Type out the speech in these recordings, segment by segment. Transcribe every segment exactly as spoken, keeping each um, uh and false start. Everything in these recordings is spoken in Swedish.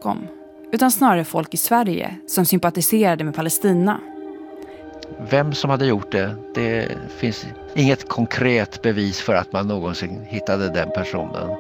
bakom, utan snarare folk i Sverige som sympatiserade med Palestina. Vem som hade gjort det, det finns inget konkret bevis för att man någonsin hittade den personen.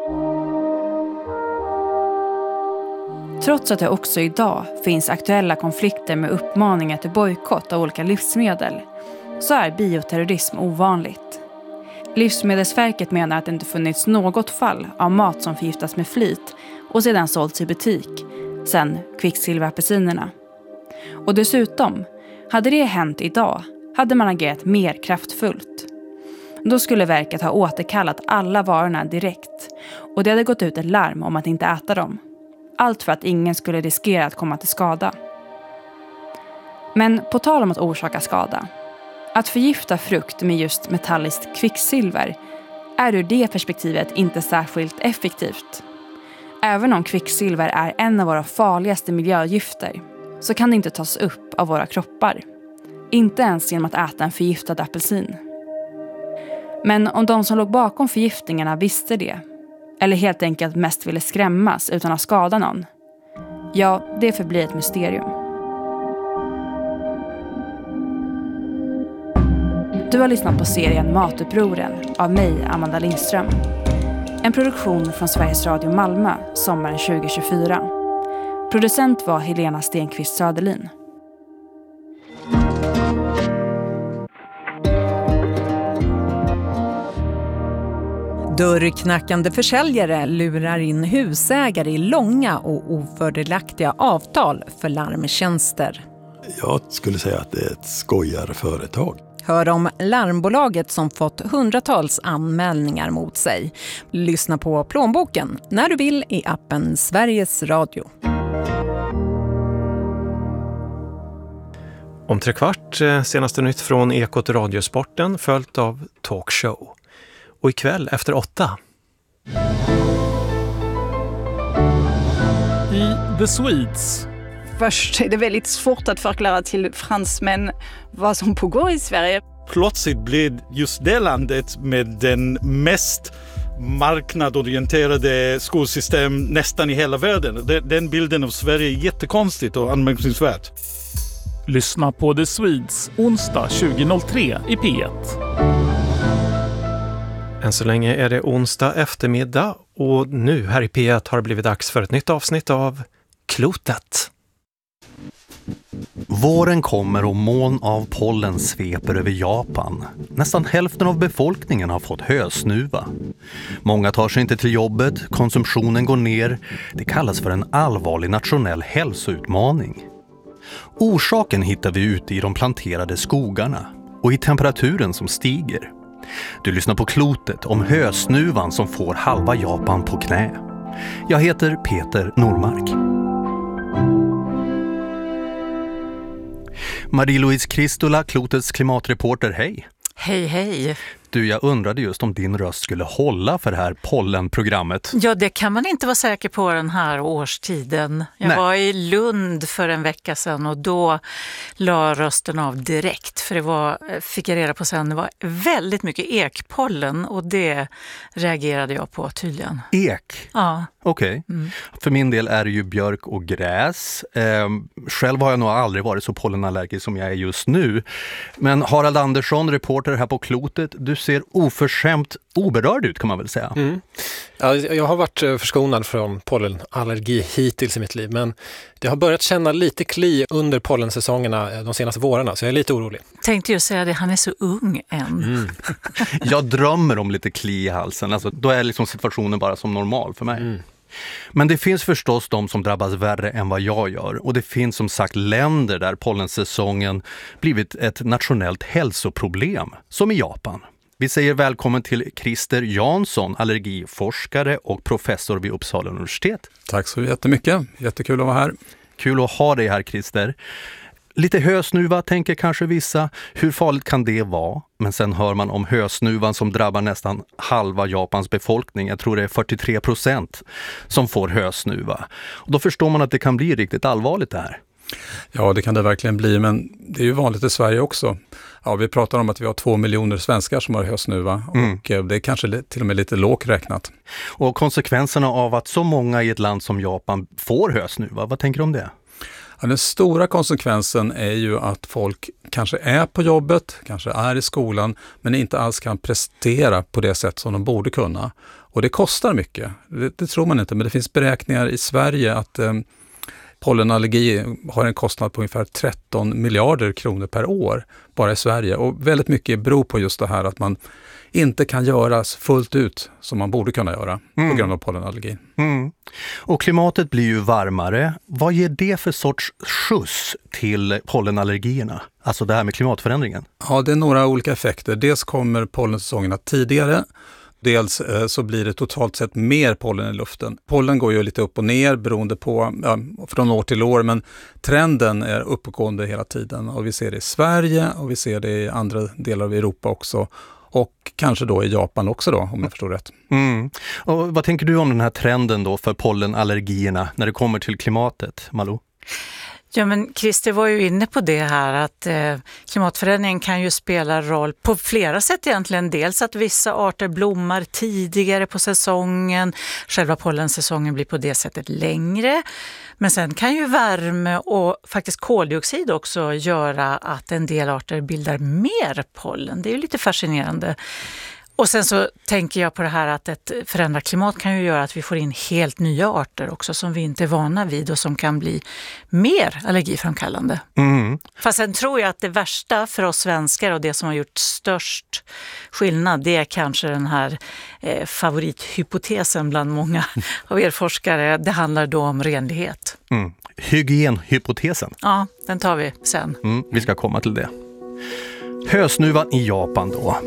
Trots att det också idag finns aktuella konflikter med uppmaningar till bojkott av olika livsmedel, så är bioterrorism ovanligt. Livsmedelsverket menar att det inte funnits något fall av mat som förgiftas med flit och sedan sålts i butik, sen kvicksilverapelsinerna. Och dessutom, hade det hänt idag hade man agerat mer kraftfullt. Då skulle verket ha återkallat alla varorna direkt och det hade gått ut ett larm om att inte äta dem. Allt för att ingen skulle riskera att komma till skada. Men på tal om att orsaka skada, att förgifta frukt med just metalliskt kvicksilver är ur det perspektivet inte särskilt effektivt. Även om kvicksilver är en av våra farligaste miljögifter så kan det inte tas upp av våra kroppar. Inte ens genom att äta en förgiftad apelsin. Men om de som låg bakom förgiftningarna visste det, eller helt enkelt mest ville skrämmas utan att skada någon, ja, det förblir ett mysterium. Du har lyssnat på serien Matupproren av mig, Amanda Lindström. En produktion från Sveriges Radio Malmö sommaren tjugo tjugofyra. Producent var Helena Stenqvist Söderlin. Dörrknackande försäljare lurar in husägare i långa och ofördelaktiga avtal för larmtjänster. Jag skulle säga att det är ett skojarföretag. Hör om larmbolaget som fått hundratals anmälningar mot sig. Lyssna på Plånboken när du vill i appen Sveriges Radio. Om tre kvart, senaste nytt från Ekot Radiosporten följt av Talkshow. Och ikväll efter åtta. I The Swedes. Först är det väldigt svårt att förklara till fransmän vad som pågår i Sverige. Plötsligt blev just det landet med den mest marknadorienterade skolsystem nästan i hela världen. Den bilden av Sverige är jättekonstigt och anmärkningsvärt. Lyssna på The Swedes onsdag tjugo noll tre i P ett. Än så länge är det onsdag eftermiddag och nu här i P ett har det blivit dags för ett nytt avsnitt av Klotet. Våren kommer och moln av pollen sveper över Japan. Nästan hälften av befolkningen har fått hösnuva. Många tar sig inte till jobbet, konsumtionen går ner. Det kallas för en allvarlig nationell hälsoutmaning. Orsaken hittar vi ute i de planterade skogarna och i temperaturen som stiger. Du lyssnar på Klotet om hösnuvan som får halva Japan på knä. Jag heter Peter Normark. Marie-Louise Kristola, Klotets klimatreporter, hej. Hej, hej. Du, jag undrade just om din röst skulle hålla för det här pollenprogrammet. Ja, det kan man inte vara säker på den här årstiden. Jag Nej. var i Lund för en vecka sedan och då la rösten av direkt. För det var, fick jag reda på sen, det var väldigt mycket ekpollen och det reagerade jag på tydligen. Ek? Ja. Okej. Okay. Mm. För min del är det ju björk och gräs. Eh, själv har jag nog aldrig varit så pollenallergisk som jag är just nu. Men Harald Andersson, reporter här på Klotet, du ser oförskämt oberörd ut kan man väl säga. Mm. Ja, jag har varit förskonad från pollenallergi hittills i mitt liv, men det har börjat känna lite kli under pollensäsongerna de senaste vårarna, så jag är lite orolig. Tänkte ju säga det, han är så ung än. Mm. Jag drömmer om lite kli i halsen, alltså, då är liksom situationen bara som normal för mig. Mm. Men det finns förstås de som drabbas värre än vad jag gör och det finns som sagt länder där pollensäsongen blivit ett nationellt hälsoproblem, som i Japan. Vi säger välkommen till Christer Jansson, allergiforskare och professor vid Uppsala universitet. Tack så jättemycket, jättekul att vara här. Kul att ha dig här, Christer. Lite hösnuva tänker kanske vissa. Hur farligt kan det vara? Men sen hör man om hösnuvan som drabbar nästan halva Japans befolkning. Jag tror det är fyrtiotre procent som får hösnuva. Och då förstår man att det kan bli riktigt allvarligt det här. Ja, det kan det verkligen bli, men det är ju vanligt i Sverige också. Ja, vi pratar om att vi har två miljoner svenskar som har höstsnuva mm. och det är kanske till och med lite lågt räknat. Och konsekvenserna av att så många i ett land som Japan får höstsnuva, vad tänker du om det? Ja, den stora konsekvensen är ju att folk kanske är på jobbet, kanske är i skolan, men inte alls kan prestera på det sätt som de borde kunna. Och det kostar mycket, det, det tror man inte, men det finns beräkningar i Sverige att eh, pollenallergi har en kostnad på ungefär tretton miljarder kronor per år bara i Sverige. Och väldigt mycket beror på just det här att man inte kan göras fullt ut som man borde kunna göra mm. på grund av pollenallergi. Mm. Och klimatet blir ju varmare. Vad ger det för sorts skjuts till pollenallergierna? Alltså det här med klimatförändringen. Ja, det är några olika effekter. Dels kommer pollensäsongerna tidigare. Dels så blir det totalt sett mer pollen i luften. Pollen går ju lite upp och ner beroende på ja, från år till år, men trenden är uppåtgående hela tiden. Och vi ser det i Sverige och vi ser det i andra delar av Europa också. Och kanske då i Japan också då, om jag förstår rätt. Mm. Och vad tänker du om den här trenden då för pollenallergierna när det kommer till klimatet, Malou? Ja, men Christer var ju inne på det här att eh, klimatförändringen kan ju spela roll på flera sätt egentligen. Dels att vissa arter blommar tidigare på säsongen, själva pollensäsongen blir på det sättet längre. Men sen kan ju värme och faktiskt koldioxid också göra att en del arter bildar mer pollen. Det är ju lite fascinerande. Och sen så tänker jag på det här att ett förändrat klimat kan ju göra att vi får in helt nya arter också som vi inte är vana vid och som kan bli mer allergiframkallande. Mm. Fast sen tror jag att det värsta för oss svenskar och det som har gjort störst skillnad, det är kanske den här eh, favorithypotesen bland många av er forskare. Det handlar då om renlighet. Mm. Hygienhypotesen. Ja, den tar vi sen. Mm, vi ska komma till det. Hösnuvan i Japan då.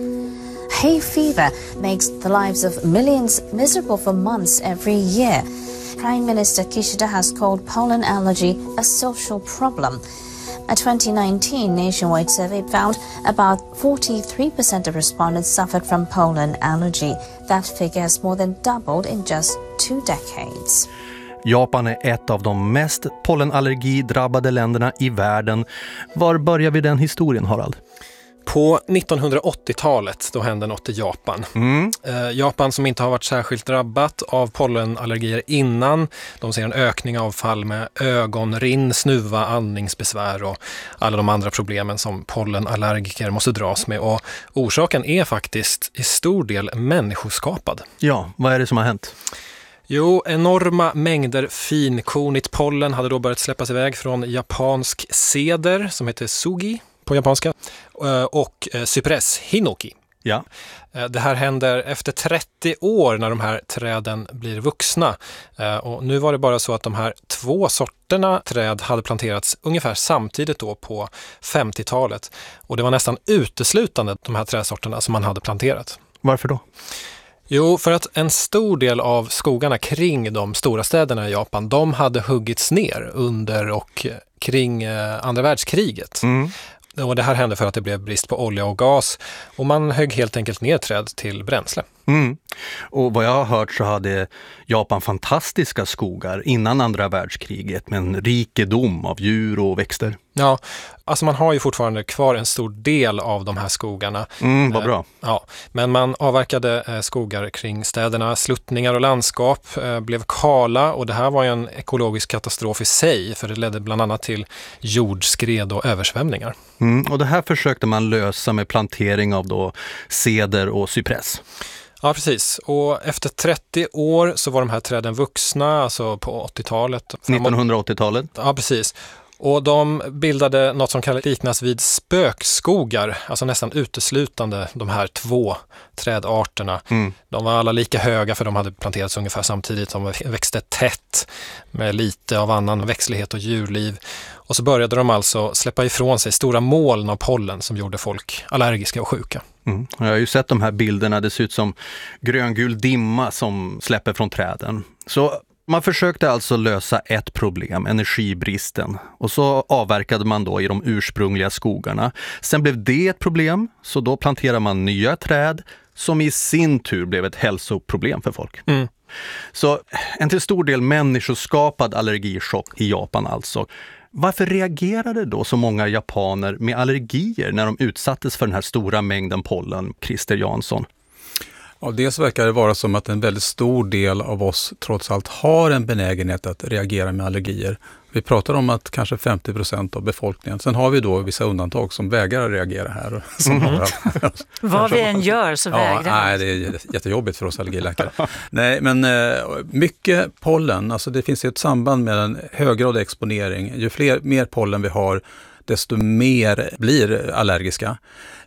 Hay fever makes the lives of millions miserable for months every year. Prime Minister Kishida has called pollen allergy a social problem. A twenty nineteen nationwide survey found about forty-three percent of respondents suffered from pollen allergy. That figure has more than doubled in just two decades. Japan är ett av de mest pollenallergidrabbade länderna i världen. Var börjar vi den historien, Harald? På nittonhundraåttiotalet då hände något i Japan. Mm. Eh, Japan som inte har varit särskilt drabbat av pollenallergier innan. De ser en ökning av fall med ögonrinn, snuva, andningsbesvär och alla de andra problemen som pollenallergiker måste dras med. Och orsaken är faktiskt i stor del människoskapad. Ja, vad är det som har hänt? Jo, enorma mängder finkornigt pollen hade då börjat släppas iväg från japansk ceder som heter sugi på japanska och cypress, hinoki. Ja. Det här händer efter trettio år när de här träden blir vuxna. Och nu var det bara så att de här två sorterna träd hade planterats ungefär samtidigt då på femtiotalet. Och det var nästan uteslutande de här trädsorterna som man hade planterat. Varför då? Jo, för att en stor del av skogarna kring de stora städerna i Japan, de hade huggits ner under och kring andra världskriget. Mm. Och det här hände för att det blev brist på olja och gas och man högg helt enkelt ner träd till bränsle. Mm. Och vad jag har hört så hade Japan fantastiska skogar innan andra världskriget med en rikedom av djur och växter. Ja, alltså man har ju fortfarande kvar en stor del av de här skogarna. Mm, vad bra. Eh, ja, men man avverkade eh, skogar kring städerna, sluttningar och landskap eh, blev kala och det här var ju en ekologisk katastrof i sig för det ledde bland annat till jordskred och översvämningar. Mm, och det här försökte man lösa med plantering av då ceder och cypress. Ja, precis. Och efter trettio år så var de här träden vuxna, alltså på åttiotalet. nittonhundraåttiotalet? Ja, precis. Och de bildade något som kan liknas vid spökskogar, alltså nästan uteslutande de här två trädarterna. Mm. De var alla lika höga för de hade planterats ungefär samtidigt. De växte tätt med lite av annan växtlighet och djurliv. Och så började de alltså släppa ifrån sig stora moln av pollen som gjorde folk allergiska och sjuka. Mm. Jag har ju sett de här bilderna, det ser ut som gröngul dimma som släpper från träden. Så man försökte alltså lösa ett problem, energibristen. Och så avverkade man då i de ursprungliga skogarna. Sen blev det ett problem, så då planterade man nya träd som i sin tur blev ett hälsoproblem för folk. Mm. Så en till stor del människoskapad allergichock i Japan alltså. Varför reagerade då så många japaner med allergier när de utsattes för den här stora mängden pollen, Christer Jansson? Ja, dels verkar det vara som att en väldigt stor del av oss trots allt har en benägenhet att reagera med allergier. Vi pratar om att kanske femtio procent av befolkningen. Sen har vi då vissa undantag som vägrar att reagera här. Som Mm. har, Vad vi än gör så vägrar ja, nej, det är jättejobbigt för oss allergiläkare. Nej, men mycket pollen, alltså det finns ett samband med en höggradig exponering. Ju fler, mer pollen vi har, desto mer blir allergiska.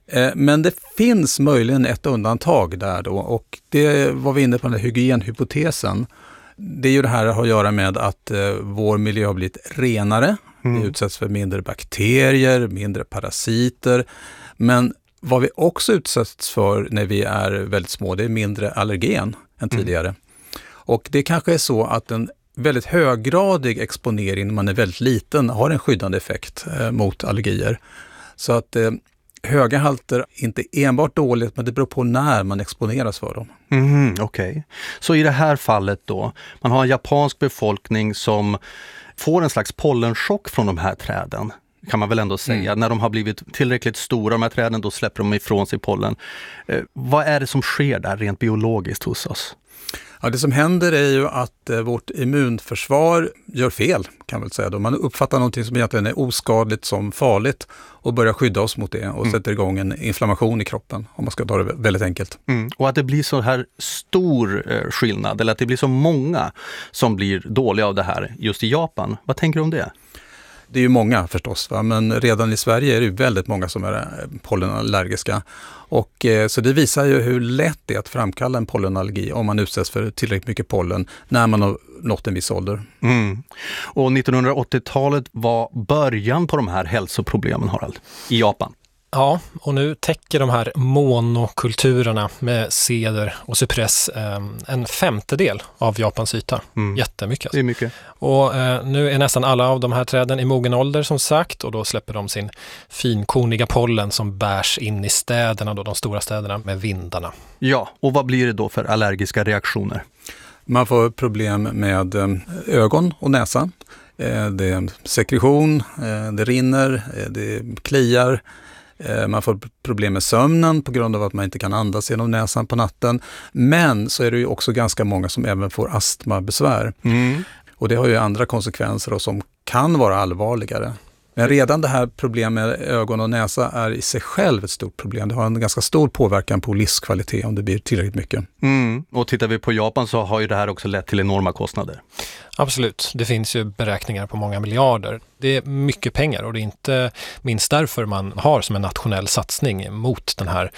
Men det finns möjligen ett undantag där då, och det var vi inne på den här hygienhypotesen. Det är ju det här att ha att göra med att eh, vår miljö har blivit renare. Mm. Vi utsätts för mindre bakterier, mindre parasiter. Men vad vi också utsätts för när vi är väldigt små, det är mindre allergen än tidigare. Mm. Och det kanske är så att en väldigt höggradig exponering när man är väldigt liten har en skyddande effekt eh, mot allergier. Så att eh, höga halter inte enbart dåligt, men det beror på när man exponeras för dem. Mm, Okej. Okay. Så i det här fallet då, man har en japansk befolkning som får en slags pollenchock från de här träden, kan man väl ändå säga. Mm. När de har blivit tillräckligt stora, de här träden, då släpper de ifrån sig pollen. Eh, vad är det som sker där rent biologiskt hos oss? Ja, det som händer är ju att eh, vårt immunförsvar gör fel, kan man väl säga. Då. Man uppfattar någonting som egentligen är oskadligt som farligt och börjar skydda oss mot det och mm. sätter igång en inflammation i kroppen, om man ska ta det väldigt enkelt. Mm. Och att det blir så här stor eh, skillnad, eller att det blir så många som blir dåliga av det här just i Japan. Vad tänker du om det? Det är ju många förstås, va? Men redan i Sverige är det ju väldigt många som är pollenallergiska. Och, eh, så det visar ju hur lätt det är att framkalla en pollenallergi om man utsätts för tillräckligt mycket pollen när man har nått en viss ålder. Mm. Och nittonhundraåttiotalet var början på de här hälsoproblemen, Harald, i Japan. Ja, och nu täcker de här monokulturerna med ceder och cypress eh, en femtedel av Japans yta. Mm. Jättemycket. Alltså. Det är mycket. Och eh, nu är nästan alla av de här träden i mogen ålder som sagt, och då släpper de sin finkorniga pollen som bärs in i städerna, då, de stora städerna med vindarna. Ja, och vad blir det då för allergiska reaktioner? Man får problem med ögon och näsa. Det är sekretion, det rinner, det kliar. Man får problem med sömnen på grund av att man inte kan andas genom näsan på natten. Men så är det ju också ganska många som även får astmabesvär. Mm. Och det har ju andra konsekvenser och som kan vara allvarligare. Men redan det här problemet med ögon och näsa är i sig själv ett stort problem. Det har en ganska stor påverkan på livskvalitet om det blir tillräckligt mycket. Mm. Och tittar vi på Japan så har ju det här också lett till enorma kostnader. Absolut, det finns ju beräkningar på många miljarder. Det är mycket pengar och det är inte minst därför man har som en nationell satsning mot den här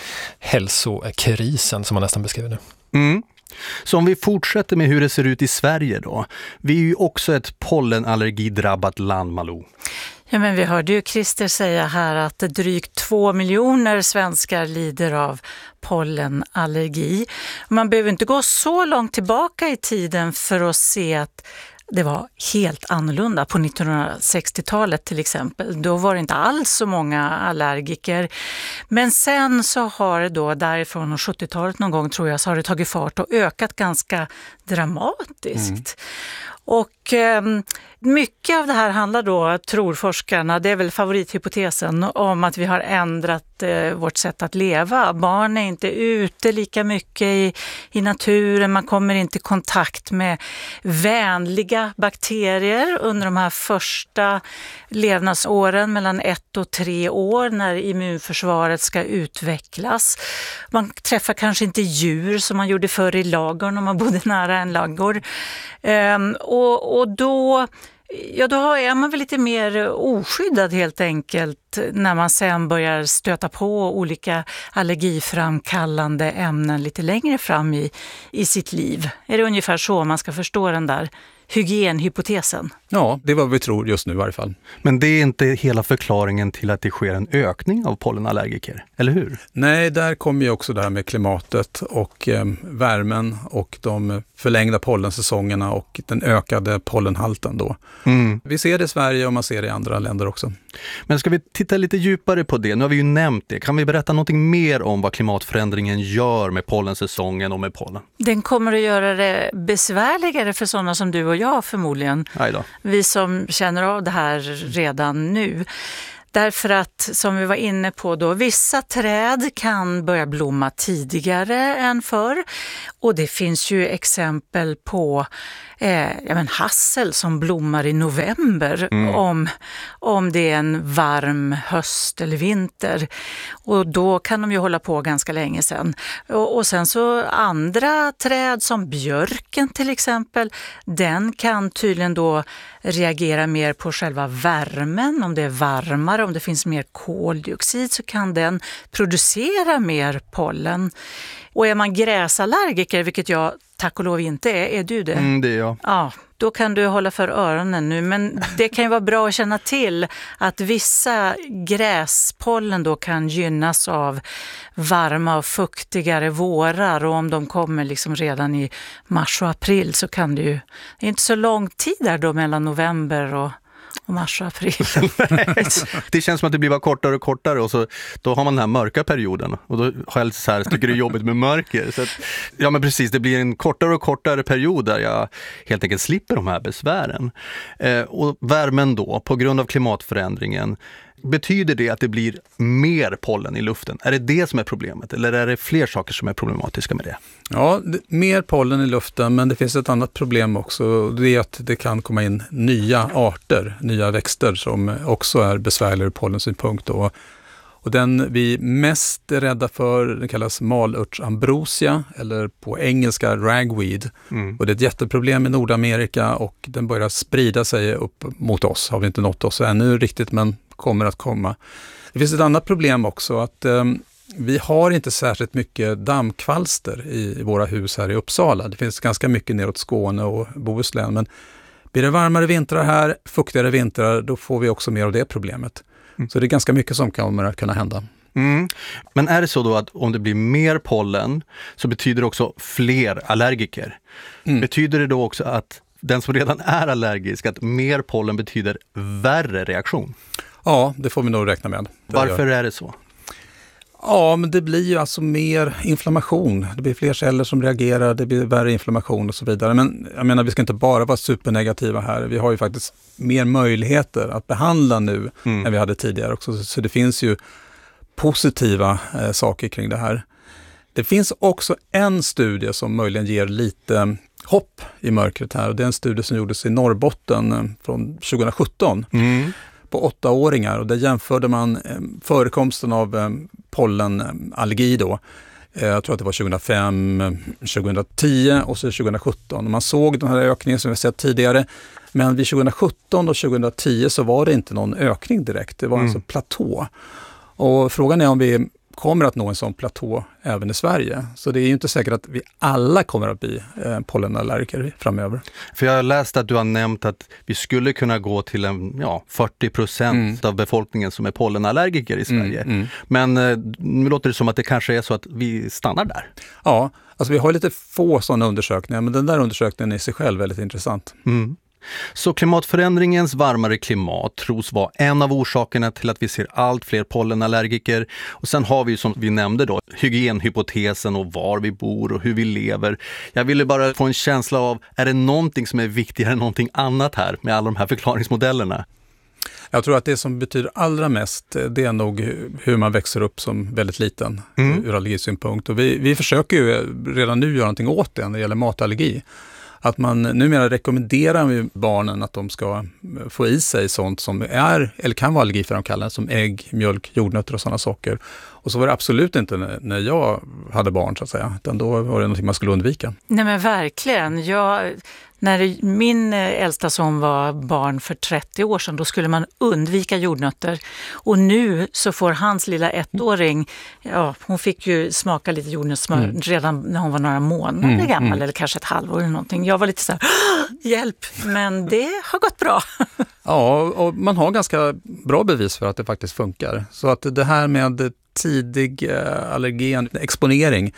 hälsokrisen som man nästan beskriver nu. Mm. Så om vi fortsätter med hur det ser ut i Sverige då. Vi är ju också ett pollenallergidrabbat land, Malou. Ja, men vi hörde ju Christer säga här att drygt två miljoner svenskar lider av pollenallergi. Man behöver inte gå så långt tillbaka i tiden för att se att det var helt annorlunda på nittonhundrasextiotalet till exempel. Då var det inte alls så många allergiker. Men sen så har det då därifrån sjuttiotalet någon gång tror jag så har det tagit fart och ökat ganska dramatiskt. Mm. Och eh, mycket av det här handlar då, tror forskarna, det är väl favorithypotesen, om att vi har ändrat eh, vårt sätt att leva. Barn är inte ute lika mycket i, i naturen, man kommer inte i kontakt med vänliga bakterier under de här första levnadsåren mellan ett och tre år när immunförsvaret ska utvecklas. Man träffar kanske inte djur som man gjorde förr i ladugården om man bodde nära en ladugård. Um, och, och då, ja, då är man väl lite mer oskyddad helt enkelt när man sen börjar stöta på olika allergiframkallande ämnen lite längre fram i, i sitt liv. Är det ungefär så man ska förstå den där hygienhypotesen? Ja, det är vad vi tror just nu i varje fall. Men det är inte hela förklaringen till att det sker en ökning av pollenallergiker, eller hur? Nej, där kommer ju också det här med klimatet och eh, värmen och de förlängda pollensäsongerna och den ökade pollenhalten då. Mm. Vi ser det i Sverige och man ser det i andra länder också. Men ska vi titta lite djupare på det? Nu har vi ju nämnt det. Kan vi berätta något mer om vad klimatförändringen gör med pollensäsongen och med pollen? Den kommer att göra det besvärligare för sådana som du och jag förmodligen. Vi som känner av det här redan nu. Därför att, som vi var inne på då, vissa träd kan börja blomma tidigare än förr. Och det finns ju exempel på eh, ja, men hassel som blommar i november mm. om, om det är en varm höst eller vinter. Och då kan de ju hålla på ganska länge sedan. Och, och sen så andra träd som björken till exempel, den kan tydligen då reagera mer på själva värmen. Om det är varmare, om det finns mer koldioxid så kan den producera mer pollen. Och är man gräsallergiker, vilket jag tack och lov inte är, är du det? Mm, det är jag. Ja, då kan du hålla för öronen nu. Men det kan ju vara bra att känna till att vissa gräspollen då kan gynnas av varma och fuktigare vårar. Och om de kommer liksom redan i mars och april så kan det ju... Det är inte så lång tid där då mellan november och... och mars och april. Det känns som att det blir bara kortare och kortare och så, då har man den här mörka perioden och då har jag lite så här, tycker det är jobbigt med mörker. Så att, ja men precis, det blir en kortare och kortare period där jag helt enkelt slipper de här besvären. Eh, och värmen då, på grund av klimatförändringen, betyder det att det blir mer pollen i luften? Är det det som är problemet eller är det fler saker som är problematiska med det? Ja, det, mer pollen i luften, men det finns ett annat problem också. Det är att det kan komma in nya arter, nya växter som också är besvärligare ur pollensynpunkt. Och, och den vi mest är rädda för, den kallas malörtsambrosia eller på engelska ragweed. Mm. Och det är ett jätteproblem i Nordamerika och den börjar sprida sig upp mot oss. Har vi inte nått oss ännu riktigt, men kommer att komma. Det finns ett annat problem också att eh, vi har inte särskilt mycket dammkvalster i, i våra hus här i Uppsala. Det finns ganska mycket neråt Skåne och Bohuslän, men blir det varmare vintrar här, fuktigare vintrar, då får vi också mer av det problemet. Mm. Så det är ganska mycket som kommer att kunna hända. Mm. Men är det så då att om det blir mer pollen så betyder det också fler allergiker? Mm. Betyder det då också att den som redan är allergisk, att mer pollen betyder värre reaktion? Ja, det får vi nog räkna med. Varför är det så? Ja, men det blir ju alltså mer inflammation. Det blir fler celler som reagerar, det blir värre inflammation och så vidare. Men jag menar, vi ska inte bara vara supernegativa här. Vi har ju faktiskt mer möjligheter att behandla nu mm. än vi hade tidigare också. Så det finns ju positiva eh, saker kring det här. Det finns också en studie som möjligen ger lite hopp i mörkret här. Och det är en studie som gjordes i Norrbotten från tjugo sjutton. Mm. På åttaåringar och där jämförde man eh, förekomsten av eh, pollenallergi då. Eh, jag tror att det var tjugohundrafem, tjugohundratio och så tjugohundrasjutton. Och man såg den här ökningen som vi sett tidigare. Men vid tjugohundrasjutton och tjugohundratio så var det inte någon ökning direkt. Det var mm. alltså platå. Och frågan är om vi kommer att nå en sån platå även i Sverige. Så det är ju inte säkert att vi alla kommer att bli eh, pollenallergiker framöver. För jag har läst att du har nämnt att vi skulle kunna gå till en ja, fyrtio procent mm. av befolkningen som är pollenallergiker i Sverige. Mm, mm. Men eh, nu låter det som att det kanske är så att vi stannar där. Ja, alltså vi har lite få sådana undersökningar, men den där undersökningen är i sig själv väldigt intressant. Mm. Så klimatförändringens varmare klimat tros vara en av orsakerna till att vi ser allt fler pollenallergiker. Och sen har vi, som vi nämnde då, hygienhypotesen och var vi bor och hur vi lever. Jag ville bara få en känsla av, är det någonting som är viktigare än någonting annat här med alla de här förklaringsmodellerna? Jag tror att det som betyder allra mest, det är nog hur man växer upp som väldigt liten mm. ur allergisynpunkt. Och vi, vi försöker ju redan nu göra någonting åt det när det gäller matallergi. Att man numera rekommenderar barnen att de ska få i sig sånt som är eller kan vara allergiframkallande, som ägg, mjölk, jordnötter och sådana saker. Och så var det absolut inte när jag hade barn så att säga, utan då var det något man skulle undvika. Nej men verkligen, jag... När min äldsta son var barn för trettio år sedan, då skulle man undvika jordnötter. Och nu så får hans lilla ettåring, ja, hon fick ju smaka lite jordnötssmör mm. redan när hon var några månader mm, gammal, mm. eller kanske ett halvår eller någonting. Jag var lite så här, hjälp, men det har gått bra. Ja, och man har ganska bra bevis för att det faktiskt funkar. Så att det här med tidig allergen exponering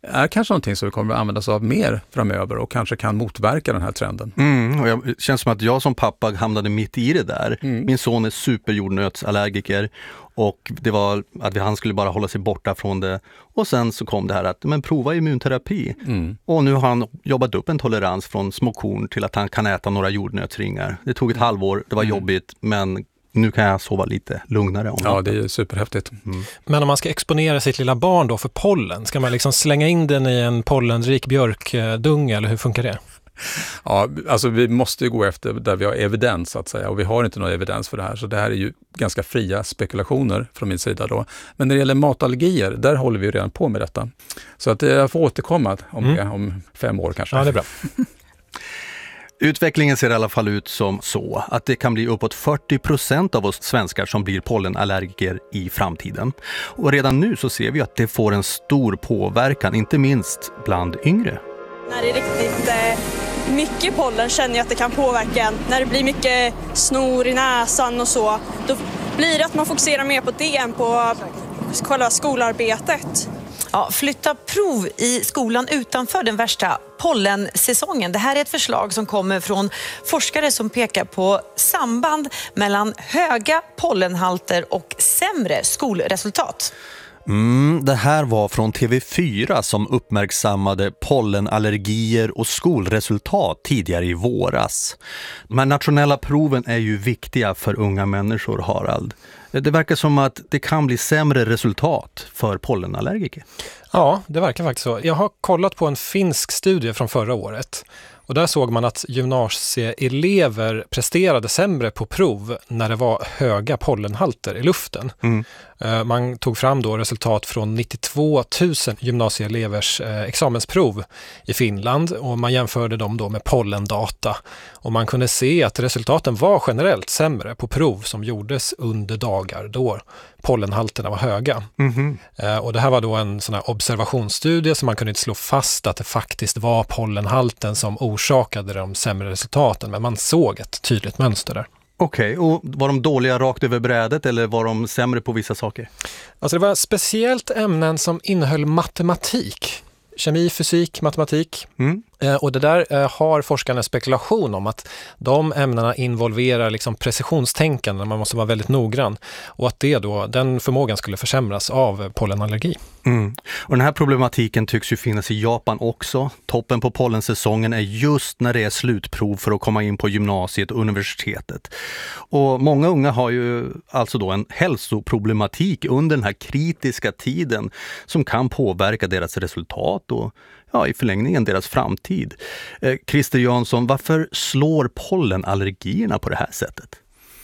är kanske någonting som vi kommer att använda oss av mer framöver och kanske kan motverka den här trenden. Mm, och jag, det känns som att jag som pappa hamnade mitt i det där. Mm. Min son är superjordnötsallergiker och det var att han skulle bara hålla sig borta från det. Och sen så kom det här att men prova immunterapi. Mm. Och nu har han jobbat upp en tolerans från små korn till att han kan äta några jordnötsringar. Det tog ett mm. halvår, det var mm. jobbigt, men nu kan jag sova lite lugnare om Ja, det är superhäftigt. Mm. Men om man ska exponera sitt lilla barn då för pollen, ska man liksom slänga in den i en pollenrik björkdunge eller hur funkar det? Ja, alltså vi måste ju gå efter där vi har evidens så att säga och vi har inte någon evidens för det här så det här är ju ganska fria spekulationer från min sida då. Men när det gäller matallergier, där håller vi redan på med detta. Så att jag får återkomma om, mm. det, om fem år kanske. Ja, det är bra. Utvecklingen ser i alla fall ut som så att det kan bli uppåt fyrtio procent av oss svenskar som blir pollenallergiker i framtiden. Och redan nu så ser vi att det får en stor påverkan, inte minst bland yngre. När det är riktigt eh, mycket pollen känner jag att det kan påverka en. När det blir mycket snor i näsan och så, då blir det att man fokuserar mer på det än på själva skolarbetet. Ja, flytta prov i skolan utanför den värsta pollensäsongen. Det här är ett förslag som kommer från forskare som pekar på samband mellan höga pollenhalter och sämre skolresultat. Mm, det här var från T V fyra som uppmärksammade pollenallergier och skolresultat tidigare i våras. De här nationella proven är ju viktiga för unga människor, Harald. Det verkar som att det kan bli sämre resultat för pollenallergiker. Ja, det verkar faktiskt så. Jag har kollat på en finsk studie från förra året. Och där såg man att gymnasieelever presterade sämre på prov när det var höga pollenhalter i luften. Mm. Man tog fram då resultat från nittiotvå tusen gymnasieelevers examensprov i Finland och man jämförde dem då med pollendata. Och man kunde se att resultaten var generellt sämre på prov som gjordes under dagar då pollenhalterna var höga. Mm-hmm. Och det här var då en sån här observationsstudie så man kunde inte slå fast att det faktiskt var pollenhalten som orsakade de sämre resultaten, men man såg ett tydligt mönster där. Okej, okay. Och var de dåliga rakt över brädet eller var de sämre på vissa saker? Alltså det var speciellt ämnen som innehöll matematik. Kemi, fysik, matematik. Mm. Eh, och det där eh, har forskarna spekulation om att de ämnena involverar liksom precisionstänkande, man måste vara väldigt noggrann. Och att det då, den förmågan skulle försämras av pollenallergi. Mm. Och den här problematiken tycks ju finnas i Japan också. Toppen på pollensäsongen är just när det är slutprov för att komma in på gymnasiet och universitetet. Och många unga har ju alltså då en hälsoproblematik under den här kritiska tiden som kan påverka deras resultat och ja, i förlängningen deras framtid. Eh, Christer Jansson, varför slår pollenallergierna på det här sättet?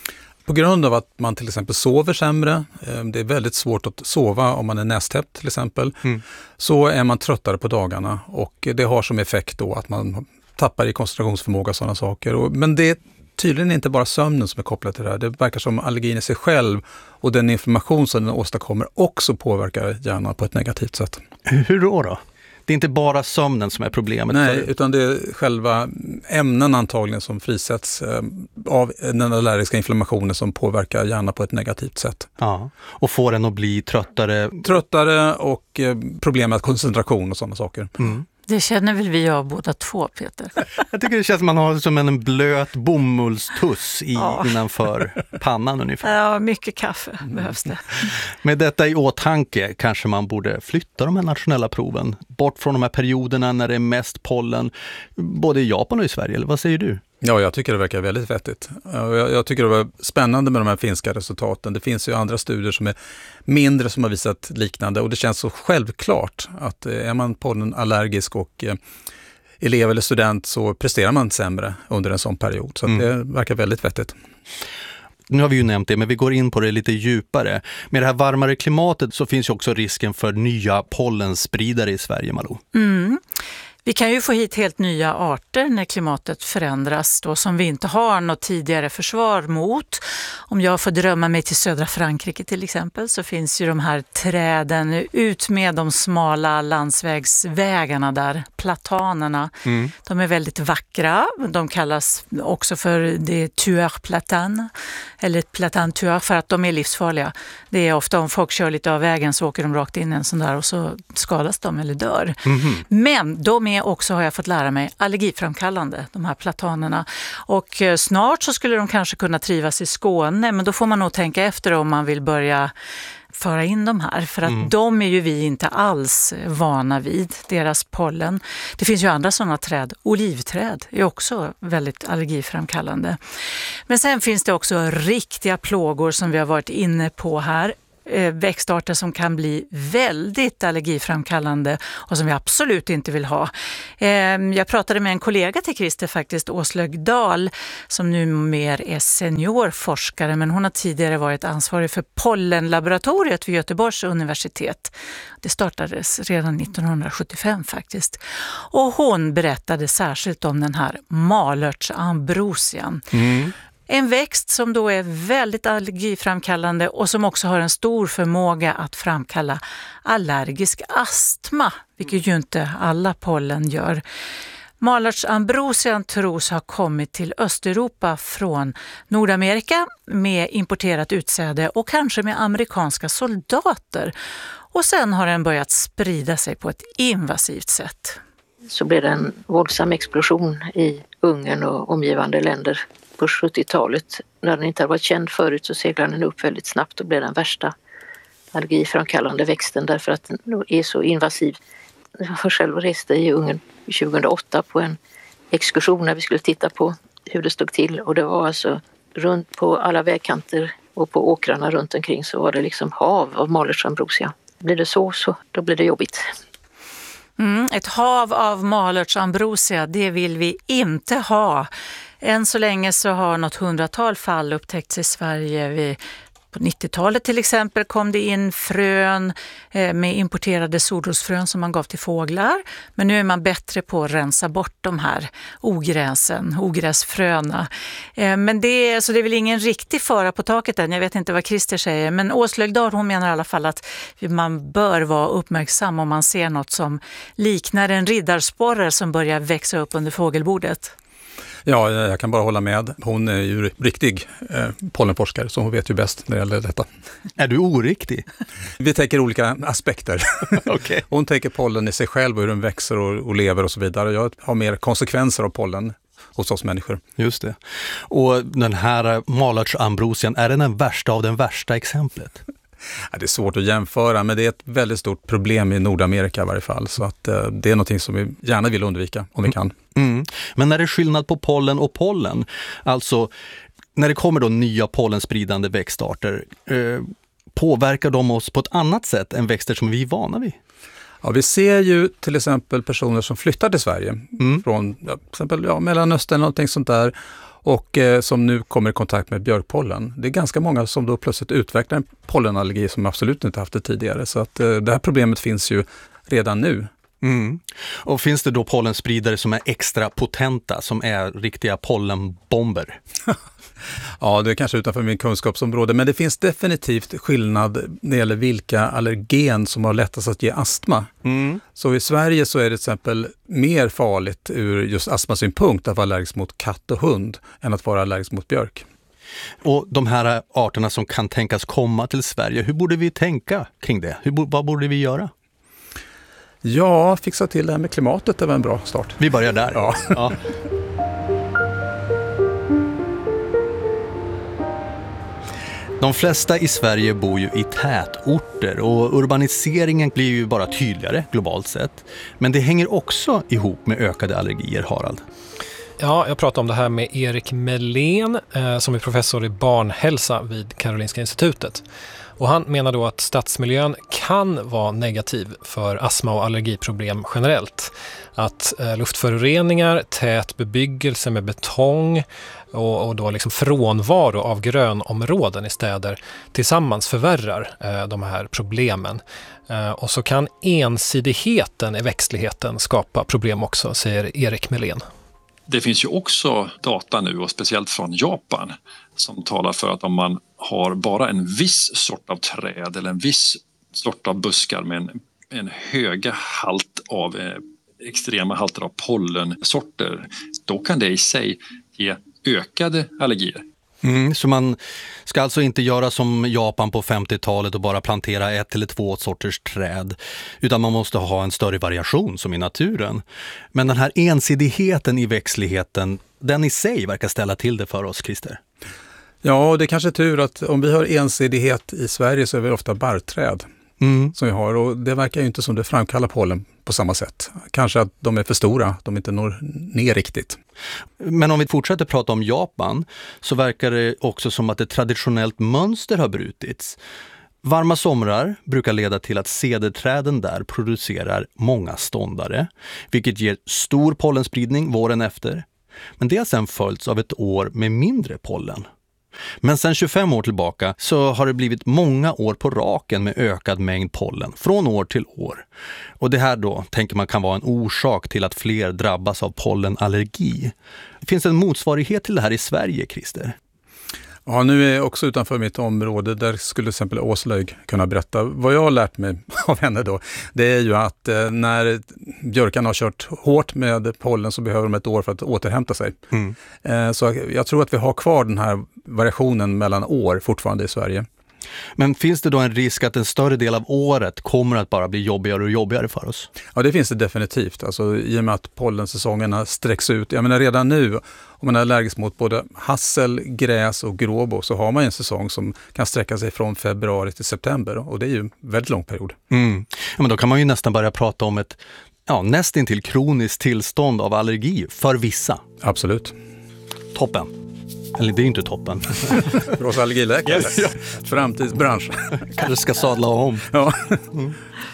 På grund av att man till exempel sover sämre, det är väldigt svårt att sova om man är nästäppt till exempel, mm. så är man tröttare på dagarna och det har som effekt då att man tappar i koncentrationsförmåga och sådana saker. Men det är tydligen inte bara sömnen som är kopplad till det här. Det verkar som allergin i sig själv och den information som den åstadkommer också påverkar hjärnan på ett negativt sätt. Hur då då? Det är inte bara sömnen som är problemet. Nej, utan det är själva ämnen antagligen som frisätts eh, av den allergiska inflammationen som påverkar hjärnan på ett negativt sätt. Ja, och får den att bli tröttare. Tröttare och eh, problem med koncentration och sådana saker. Mm. Det känner väl vi av båda två, Peter? Jag tycker det känns som man har som en blöt bomullstuss i, ja. innanför pannan ungefär. Ja, mycket kaffe behövs det. Med detta i åtanke kanske man borde flytta de här nationella proven bort från de här perioderna när det är mest pollen, både i Japan och i Sverige, eller vad säger du? Ja, jag tycker det verkar väldigt vettigt. Jag, jag tycker det var spännande med de här finska resultaten. Det finns ju andra studier som är mindre som har visat liknande och det känns så självklart att är man pollenallergisk och eh, elev eller student så presterar man sämre under en sån period. Så mm. det verkar väldigt vettigt. Nu har vi ju nämnt det, men vi går in på det lite djupare. Med det här varmare klimatet så finns ju också risken för nya pollenspridare i Sverige, Malou. Mm. Vi kan ju få hit helt nya arter när klimatet förändras då, som vi inte har något tidigare försvar mot. Om jag får drömma mig till södra Frankrike till exempel, så finns ju de här träden ut med de smala landsvägsvägarna där, platanerna. Mm. De är väldigt vackra. De kallas också för det tueur platane, eller platane tueur, för att de är livsfarliga. Det är ofta om folk kör lite av vägen så åker de rakt in en sån där och så skadas de eller dör. Mm. Men de är också, har jag fått lära mig, allergiframkallande, de här platanerna. Och snart så skulle de kanske kunna trivas i Skåne, men då får man nog tänka efter om man vill börja föra in de här. För att mm. de är ju vi inte alls vana vid, deras pollen. Det finns ju andra sådana träd. Olivträd är också väldigt allergiframkallande. Men sen finns det också riktiga plågor som vi har varit inne på här. Växtarter som kan bli väldigt allergiframkallande och som vi absolut inte vill ha. Jag pratade med en kollega till Christer faktiskt, Åslög Dahl, som numera är seniorforskare, men hon har tidigare varit ansvarig för pollenlaboratoriet vid Göteborgs universitet. Det startades redan nittonhundrasjuttiofem faktiskt. Och hon berättade särskilt om den här malörtsambrosian. Mm. En växt som då är väldigt allergiframkallande och som också har en stor förmåga att framkalla allergisk astma, vilket ju inte alla pollen gör. Malörtsambrosian tros ha kommit till Östeuropa från Nordamerika med importerat utsäde och kanske med amerikanska soldater. Och sen har den börjat sprida sig på ett invasivt sätt. Så blev det en våldsam explosion i Ungern och omgivande länder. På sjuttiotalet, när den inte hade varit känd förut, så seglade den upp väldigt snabbt och blev den värsta allergiframkallande växten därför att den är så invasiv. Jag själv reste i Ungern tjugohundraåtta på en exkursion när vi skulle titta på hur det stod till, och det var alltså runt på alla vägkanter och på åkrarna runt omkring så var det liksom hav av malörtsambrosia. Blir det så, så då blir det jobbigt. Mm, ett hav av malörtsambrosia, det vill vi inte ha. Än så länge så har något hundratal fall upptäckts i Sverige. Vi, på nittiotalet till exempel kom det in frön eh, med importerade solrosfrön som man gav till fåglar. Men nu är man bättre på att rensa bort de här ogräsen, ogräsfröna. Eh, men det är, så det är väl ingen riktig fara på taket än. Jag vet inte vad Christer säger. Men Åslög Dahl, hon menar i alla fall att man bör vara uppmärksam om man ser något som liknar en riddarsporre som börjar växa upp under fågelbordet. Ja, jag kan bara hålla med. Hon är ju riktig eh, pollenforskare, så hon vet ju bäst när det gäller detta. Är du oriktig? Vi tänker olika aspekter. Okay. Hon tänker pollen i sig själv och hur den växer och, och lever och så vidare. Jag har mer konsekvenser av pollen hos oss människor. Just det. Och den här malörtsambrosian, är den den värsta av den värsta exemplet? Ja, det är svårt att jämföra, men det är ett väldigt stort problem i Nordamerika i varje fall. Så att, eh, det är något som vi gärna vill undvika om vi kan. Mm. Men när det är skillnad på pollen och pollen, alltså när det kommer då nya pollenspridande växtarter, eh, påverkar de oss på ett annat sätt än växter som vi är vana vid? Ja, vi ser ju till exempel personer som flyttar till Sverige mm. från ja, till exempel ja, Mellanöstern eller någonting sånt där. Och eh, som nu kommer i kontakt med björkpollen. Det är ganska många som då plötsligt utvecklar en pollenallergi som absolut inte haft det tidigare. Så att eh, det här problemet finns ju redan nu. Mm. Och finns det då pollenspridare som är extra potenta, som är riktiga pollenbomber? Ja, det är kanske utanför min kunskapsområde, men det finns definitivt skillnad när det gäller vilka allergen som har lättast att ge astma. Mm. Så i Sverige så är det till exempel mer farligt ur just astmasynpunkt att vara allergisk mot katt och hund än att vara allergisk mot björk. Och de här arterna som kan tänkas komma till Sverige, hur borde vi tänka kring det? Hur, vad borde vi göra? Ja, fixa till det här med klimatet är väl en bra start. Vi börjar där. Ja. Ja. De flesta i Sverige bor ju i tätorter och urbaniseringen blir ju bara tydligare globalt sett. Men det hänger också ihop med ökade allergier, Harald. Ja, jag pratade om det här med Erik Melén eh, som är professor i barnhälsa vid Karolinska institutet. Och han menar då att stadsmiljön kan vara negativ för astma- och allergiproblem generellt. Att eh, luftföroreningar, tät bebyggelse med betong och, och då liksom frånvaro av grönområden i städer tillsammans förvärrar eh, de här problemen. Eh, och så kan ensidigheten i växtligheten skapa problem också, säger Erik Melén. Det finns ju också data nu, och speciellt från Japan, som talar för att om man har bara en viss sort av träd eller en viss sort av buskar med en, en höga halt av eh, extrema halter av pollensorter, då kan det i sig ge ökade allergier. Mm, så man ska alltså inte göra som Japan på femtiotalet och bara plantera ett eller två sorters träd, utan man måste ha en större variation som i naturen. Men den här ensidigheten i växtligheten, den i sig verkar ställa till det för oss, Christer. Ja, och det är kanske tur att om vi har ensidighet i Sverige så är vi ofta barrträd mm. som vi har, och det verkar ju inte som det framkallar pollen på samma sätt. Kanske att de är för stora, de inte når ner riktigt. Men om vi fortsätter prata om Japan så verkar det också som att ett traditionellt mönster har brutits. Varma somrar brukar leda till att cederträden där producerar många ståndare, vilket ger stor pollenspridning våren efter. Men det har sedan följts av ett år med mindre pollen. Men sedan tjugofem år tillbaka så har det blivit många år på raken med ökad mängd pollen från år till år. Och det här då tänker man kan vara en orsak till att fler drabbas av pollenallergi. Finns det en motsvarighet till det här i Sverige, Christer? Ja, nu är jag också utanför mitt område. Där skulle till exempel Åslög kunna berätta. Vad jag har lärt mig av henne då, det är ju att eh, när björkarna har kört hårt med pollen så behöver de ett år för att återhämta sig. Mm. Eh, så jag tror att vi har kvar den här variationen mellan år fortfarande i Sverige. Men finns det då en risk att en större del av året kommer att bara bli jobbigare och jobbigare för oss? Ja, det finns det definitivt. Alltså, i och med att pollensäsongerna sträcks ut. Jag menar redan nu, om man är allergisk mot både hassel, gräs och gråbo, så har man en säsong som kan sträcka sig från februari till september. Och det är ju en väldigt lång period. Mm. Ja, men då kan man ju nästan börja prata om ett ja, nästintill kroniskt tillstånd av allergi för vissa. Absolut. Toppen. Eller det är inte toppen. För oss allergiläkare. Yes. Ja. Framtidsbransch. Kanske ska sadla om. Ja. Mm.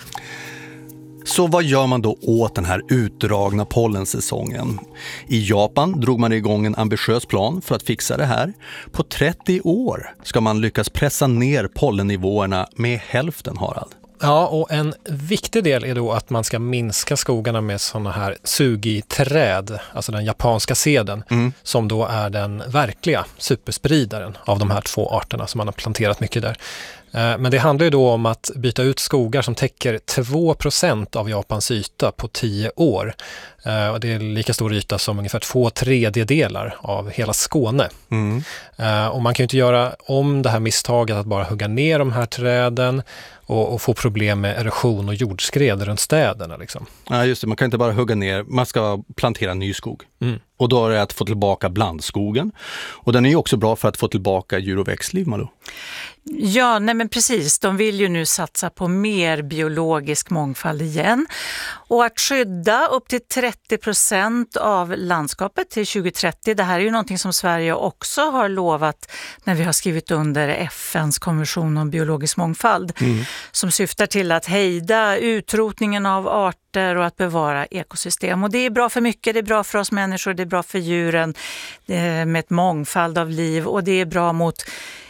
Så vad gör man då åt den här utdragna pollensäsongen? I Japan drog man igång en ambitiös plan för att fixa det här. På trettio år ska man lyckas pressa ner pollennivåerna med hälften, Harald. Ja, och en viktig del är då att man ska minska skogarna med sådana här sugiträd, alltså den japanska seden, mm. som då är den verkliga superspridaren av de här två arterna som man har planterat mycket där. Men det handlar ju då om att byta ut skogar som täcker två procent av Japans yta på tio år. Och det är lika stor yta som ungefär två tredjedelar av hela Skåne. Mm. Och man kan ju inte göra om det här misstaget att bara hugga ner de här träden och, och få problem med erosion och jordskred runt städerna. Liksom. Ja, just det. Man kan inte bara hugga ner, man ska plantera ny skog. Mm. Och då är det att få tillbaka blandskogen. Och den är ju också bra för att få tillbaka djur- och växtliv, Malou. Ja, nej men precis. De vill ju nu satsa på mer biologisk mångfald igen. Och att skydda upp till trettio procent av landskapet till tjugo trettio, det här är ju någonting som Sverige också har lovat när vi har skrivit under F N:s konvention om biologisk mångfald. Mm. Som syftar till att hejda utrotningen av arter och att bevara ekosystem. Och det är bra för mycket, det är bra för oss människor, det är bra för djuren med ett mångfald av liv, och det är bra mot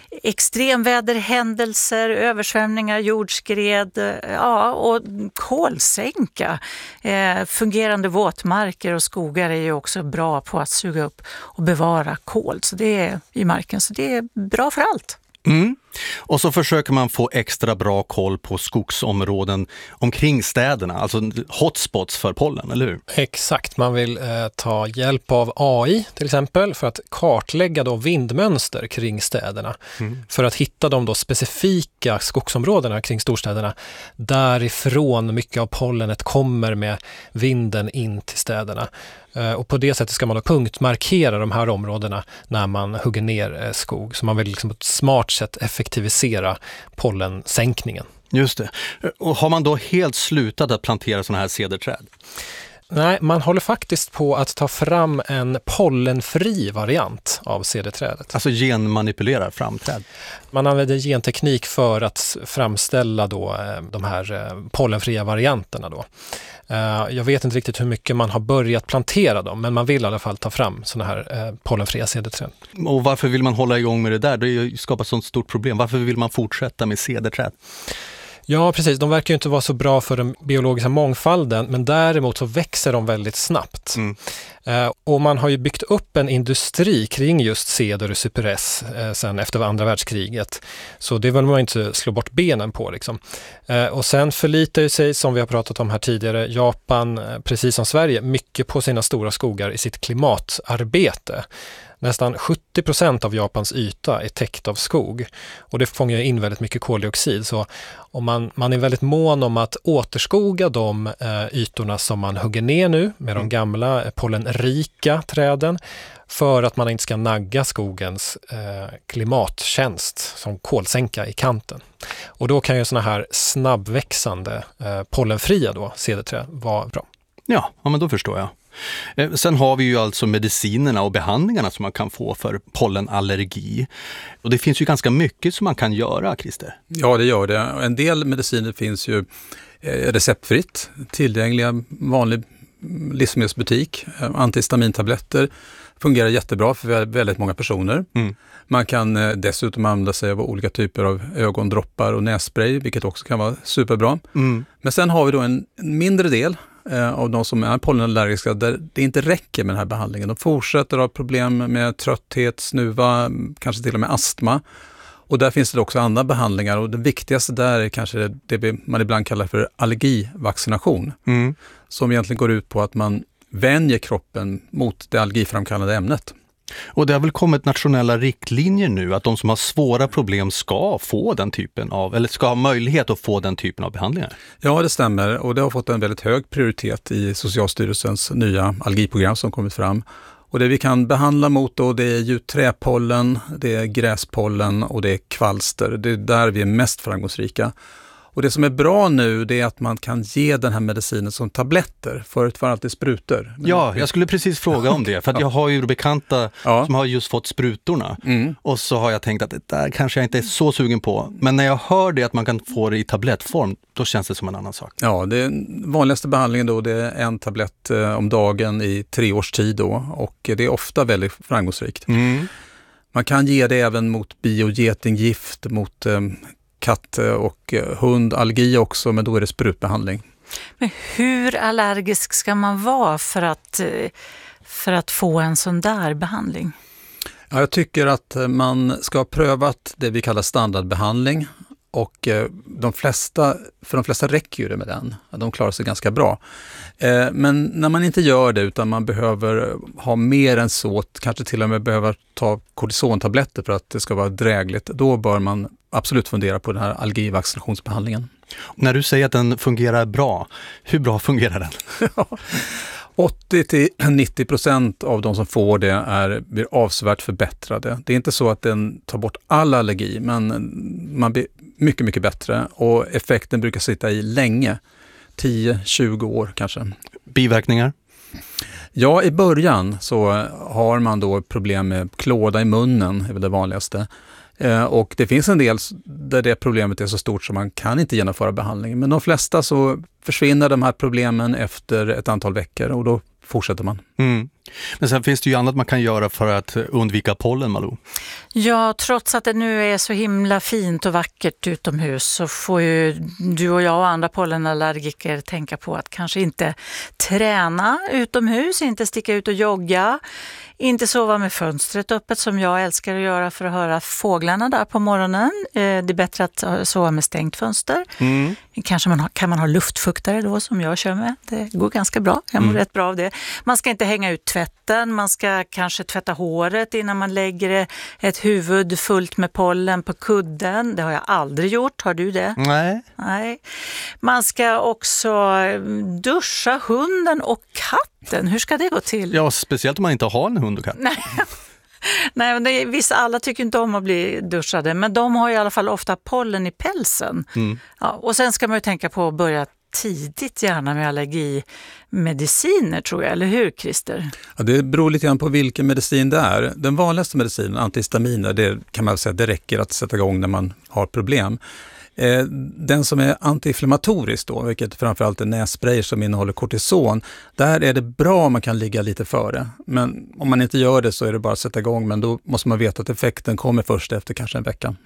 extremväderhändelser, översvämningar, jordskred, ja, och kolsänka. Eh, fungerande våtmarker och skogar är ju också bra på att suga upp och bevara kol, så det är i marken, så det är bra för allt. Mm. Och så försöker man få extra bra koll på skogsområden omkring städerna, alltså hotspots för pollen, eller hur? Exakt, man vill eh, ta hjälp av A I till exempel för att kartlägga då vindmönster kring städerna. Mm. För att hitta de då specifika skogsområdena kring storstäderna därifrån mycket av pollenet kommer med vinden in till städerna. Och på det sättet ska man då punktmarkera de här områdena när man hugger ner skog. Så man vill liksom på ett smart sätt effektivisera pollensänkningen. Just det. Och har man då helt slutat att plantera sådana här cederträd? Nej, man håller faktiskt på att ta fram en pollenfri variant av cederträdet. Alltså genmanipulerar framträd? Man använder genteknik för att framställa då de här pollenfria varianterna då. Jag vet inte riktigt hur mycket man har börjat plantera dem, men man vill i alla fall ta fram såna här pollenfria cederträd. Och varför vill man hålla igång med det där? Det skapar sånt stort problem. Varför vill man fortsätta med cederträd? Ja, precis. De verkar ju inte vara så bra för den biologiska mångfalden, men däremot så växer de väldigt snabbt. Mm. Eh, och man har ju byggt upp en industri kring just ceder och cypress eh, sen efter andra världskriget. Så det vill man inte slå bort benen på liksom. Eh, och sen förlitar ju sig, som vi har pratat om här tidigare, Japan, eh, precis som Sverige, mycket på sina stora skogar i sitt klimatarbete. Nästan sjuttio procent av Japans yta är täckt av skog och det fångar in väldigt mycket koldioxid. Så om man, man är väldigt mån om att återskoga de eh, ytorna som man hugger ner nu med mm. de gamla eh, pollenrika träden för att man inte ska nagga skogens eh, klimattjänst som kolsänka i kanten. Och då kan ju såna här snabbväxande eh, pollenfria då, cederträd vara bra. Ja, ja, men då förstår jag. Sen har vi ju alltså medicinerna och behandlingarna som man kan få för pollenallergi. Och det finns ju ganska mycket som man kan göra, Christer. Ja, det gör det. En del mediciner finns ju receptfritt, tillgängliga vanlig livsmedelsbutik. Antihistamintabletter fungerar jättebra för väldigt många personer. Mm. Man kan dessutom använda sig av olika typer av ögondroppar och nässpray, vilket också kan vara superbra. Mm. Men sen har vi då en mindre del av de som är pollenallergiska där det inte räcker med den här behandlingen. De fortsätter ha problem med trötthet, snuva, kanske till och med astma. Och där finns det också andra behandlingar och det viktigaste där är kanske det man ibland kallar för allergivaccination. Mm. Som egentligen går ut på att man vänjer kroppen mot det allergiframkallande ämnet. Och det har väl kommit nationella riktlinjer nu att de som har svåra problem ska få den typen av, eller ska ha möjlighet att få den typen av behandlingar? Ja, det stämmer och det har fått en väldigt hög prioritet i Socialstyrelsens nya allergiprogram som kommit fram. Och det vi kan behandla mot då, det är ju träpollen, det är gräspollen och det är kvalster. Det är där vi är mest framgångsrika. Och det som är bra nu det är att man kan ge den här medicinen som tabletter. Förut var det alltid sprutor. Men ja, jag skulle precis fråga om det. För att jag har ju bekanta ja. som har just fått sprutorna. Mm. Och så har jag tänkt att det där kanske jag inte är så sugen på. Men när jag hör det att man kan få det i tablettform, då känns det som en annan sak. Ja, det vanligaste behandlingen då det är en tablett eh, om dagen i tre års tid då. Och det är ofta väldigt framgångsrikt. Mm. Man kan ge det även mot biogetinggift, mot eh, katt- och hundallergi också, men då är det sprutbehandling. Men hur allergisk ska man vara för att, för att få en sån där behandling? Ja, jag tycker att man ska ha prövat det vi kallar standardbehandling och de flesta, för de flesta räcker ju det med den. De klarar sig ganska bra. Men när man inte gör det utan man behöver ha mer än så, kanske till och med behöver ta kortisontabletter för att det ska vara drägligt, då bör man absolut fundera på den här allergivaccinationsbehandlingen. När du säger att den fungerar bra, hur bra fungerar den? åttio till nittio procent av de som får det är, blir avsevärt förbättrade. Det är inte så att den tar bort all allergi, men man blir mycket, mycket bättre och effekten brukar sitta i länge. tio till tjugo år kanske. Biverkningar? Ja, i början så har man då problem med klåda i munnen, är väl det vanligaste. Eh, och det finns en del där det problemet är så stort som man kan inte genomföra behandling. Men de flesta så försvinner de här problemen efter ett antal veckor och då fortsätter man. Mm. Men sen finns det ju annat man kan göra för att undvika pollen, Malou. Ja, trots att det nu är så himla fint och vackert utomhus så får ju du och jag och andra pollenallergiker tänka på att kanske inte träna utomhus, inte sticka ut och jogga, inte sova med fönstret öppet som jag älskar att göra för att höra fåglarna där på morgonen. Det är bättre att sova med stängt fönster. Mm. Kanske man har, kan man ha luftfuktare då som jag kör med. Det går ganska bra. Jag mår mm. rätt bra av det. Man ska inte hänga ut tvätten. Man ska kanske tvätta håret innan man lägger ett huvud fullt med pollen på kudden. Det har jag aldrig gjort. Har du det? Nej. Nej. Man ska också duscha hunden och katten. Hur ska det gå till? Ja, speciellt om man inte har en hund och katt. Nej. Nej, men det är, vissa alla tycker inte om att bli duschade, men de har i alla fall ofta pollen i pälsen. Mm. Ja, och sen ska man ju tänka på att börja tidigt gärna med allergimediciner, tror jag, eller hur, Christer? Ja, det beror lite grann på vilken medicin det är. Den vanligaste medicinen, antihistaminer, det kan man säga det räcker att sätta igång när man har problem. Eh, den som är antiinflammatorisk då, vilket framförallt är nässpray som innehåller kortison, där är det bra om man kan ligga lite före. Men om man inte gör det så är det bara att sätta igång, men då måste man veta att effekten kommer först efter kanske en vecka. Mm.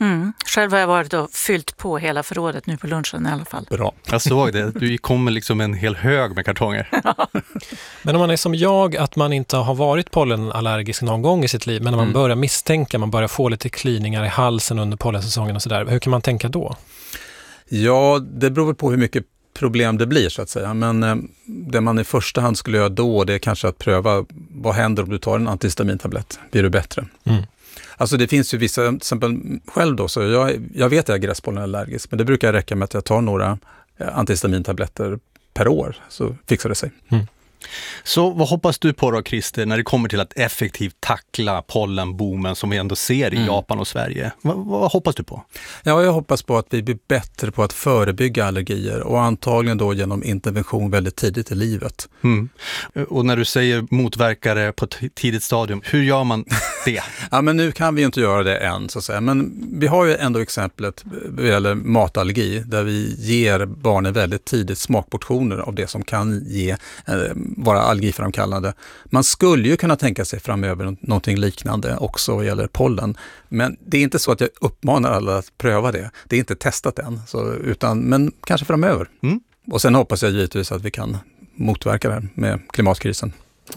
Själv har jag varit och fyllt på hela förrådet nu på lunchen i alla fall. Bra. Jag såg det. Du kommer liksom en hel hög med kartonger. Men om man är som jag, att man inte har varit pollenallergisk någon gång i sitt liv, men när man Mm. börjar misstänka, man börjar få lite kliningar i halsen under pollensäsongen och sådär. Hur kan man tänka då? Ja, det beror väl på hur mycket problem det blir så att säga. Men eh, det man i första hand skulle göra då, det är kanske att pröva vad händer om du tar en antihistamintablett. Blir du bättre? Mm. Alltså det finns ju vissa, till exempel själv då, så jag, jag vet att jag är gräspollenallergisk, men det brukar räcka med att jag tar några antihistamintabletter per år, så fixar det sig. Mm. Så vad hoppas du på då, Christer, när det kommer till att effektivt tackla pollenboomen som vi ändå ser i Mm. Japan och Sverige? Va, vad hoppas du på? Ja, jag hoppas på att vi blir bättre på att förebygga allergier och antagligen då genom intervention väldigt tidigt i livet. Mm. Och när du säger motverkare på t- tidigt stadium, hur gör man det? Ja, men nu kan vi ju inte göra det än så att säga. Men vi har ju ändå exemplet vad gäller matallergi där vi ger barnen väldigt tidigt smakportioner av det som kan ge, eh, vara allergiframkallande. Man skulle ju kunna tänka sig framöver någonting liknande också vad gäller pollen. Men det är inte så att jag uppmanar alla att pröva det. Det är inte testat än, så, utan, men kanske framöver. Mm. Och sen hoppas jag givetvis att vi kan motverka det här med klimatkrisen.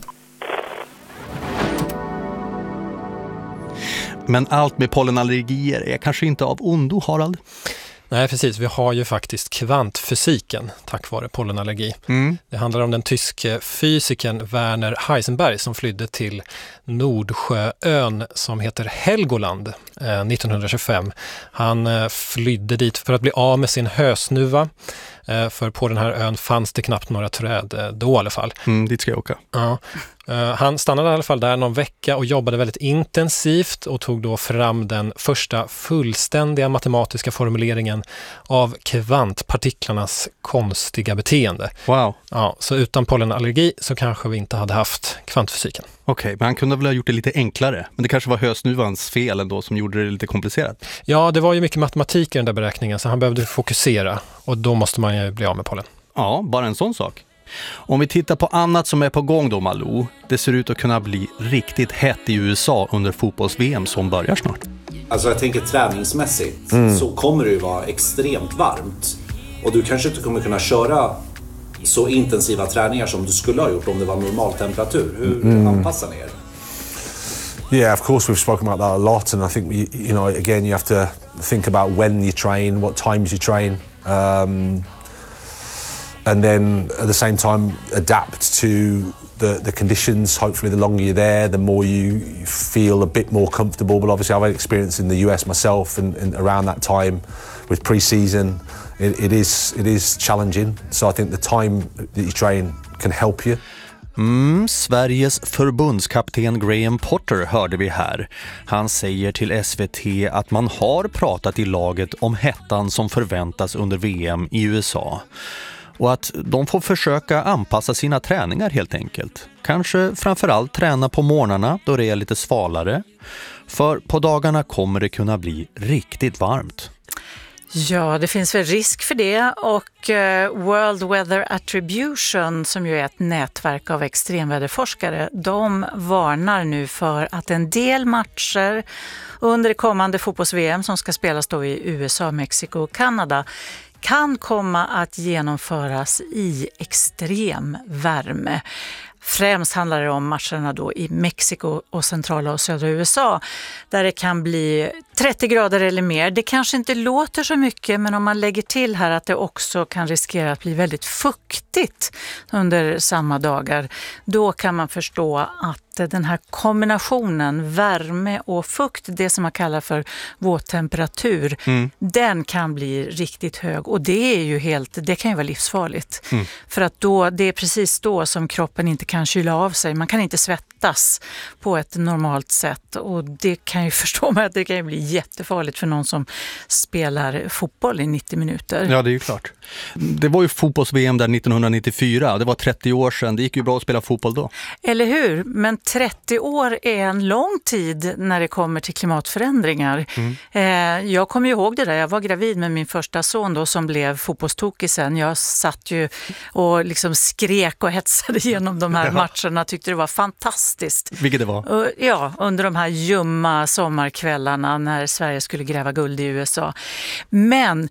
Men allt med pollenallergier är kanske inte av ondo, Harald? Nej, precis. Vi har ju faktiskt kvantfysiken tack vare pollenallergi. Mm. Det handlar om den tyske fysikern Werner Heisenberg som flydde till Nordsjöön som heter Helgoland eh, nittonhundratjugofem. Han eh, flydde dit för att bli av med sin hösnuva. Eh, för på den här ön fanns det knappt några träd eh, då i alla fall. Mm, dit ska jag åka. Ja. Uh, han stannade i alla fall där någon vecka och jobbade väldigt intensivt och tog då fram den första fullständiga matematiska formuleringen av kvantpartiklarnas konstiga beteende. Wow. Ja, så utan pollenallergi så kanske vi inte hade haft kvantfysiken. Okej, okay, men han kunde väl ha gjort det lite enklare. Men det kanske var hösnuvans fel ändå som gjorde det lite komplicerat. Ja, det var ju mycket matematik i den där beräkningen så han behövde fokusera och då måste man ju bli av med pollen. Ja, bara en sån sak. Om vi tittar på annat som är på gång då, Malou. Det ser ut att kunna bli riktigt hett i U S A under fotbolls-V M som börjar snart. Alltså jag tänker träningsmässigt Mm. så kommer det ju vara extremt varmt. Och du kanske inte kommer kunna köra så intensiva träningar som du skulle ha gjort om det var normal temperatur. Hur Mm. anpassar ni er? Yeah, of course we've spoken about that a lot, and I think you, you know again you have to think about when you train, what times you train, um, and then at the same time adapt to the the conditions. Hopefully, the longer you're there, the more you, you feel a bit more comfortable. But obviously, I've had experience in the U S myself, and, and around that time with pre-season, it, it is it is challenging. So I think the time that you train can help you. Mm, Sveriges förbundskapten Graham Potter hörde vi här. Han säger till S V T att man har pratat i laget om hettan som förväntas under V M i U S A. Och att de får försöka anpassa sina träningar helt enkelt. Kanske framförallt träna på morgnarna då det är lite svalare. För på dagarna kommer det kunna bli riktigt varmt. Ja, det finns väl risk för det och eh, World Weather Attribution som ju är ett nätverk av extremväderforskare, de varnar nu för att en del matcher under det kommande fotbolls-V M som ska spelas då i U S A, Mexiko och Kanada kan komma att genomföras i extrem värme. Främst handlar det om matcherna då i Mexiko och centrala och södra U S A där det kan bli trettio grader eller mer. Det kanske inte låter så mycket, men om man lägger till här att det också kan riskera att bli väldigt fuktigt under samma dagar, då kan man förstå att den här kombinationen värme och fukt, det som man kallar för våttemperatur, mm. den kan bli riktigt hög och det är ju helt, det kan ju vara livsfarligt. Mm. För att då, det är precis då som kroppen inte kan kyla av sig. Man kan inte svettas på ett normalt sätt och det kan ju förstå mig att det kan ju bli jättefarligt för någon som spelar fotboll i nittio minuter. Ja, det är ju klart. Det var ju fotbolls-V M där nittonhundranittiofyra. Det var trettio år sedan. Det gick ju bra att spela fotboll då. Eller hur? Men trettio år är en lång tid när det kommer till klimatförändringar. Mm. Eh, jag kommer ju ihåg det där. Jag var gravid med min första son då som blev fotbollstokig sen. Jag satt ju och liksom skrek och hetsade igenom de här ja. matcherna. Tyckte det var fantastiskt fantastiskt. Vilket det var? Och, ja, under de här ljumma sommarkvällarna när Sverige skulle gräva guld i U S A. Men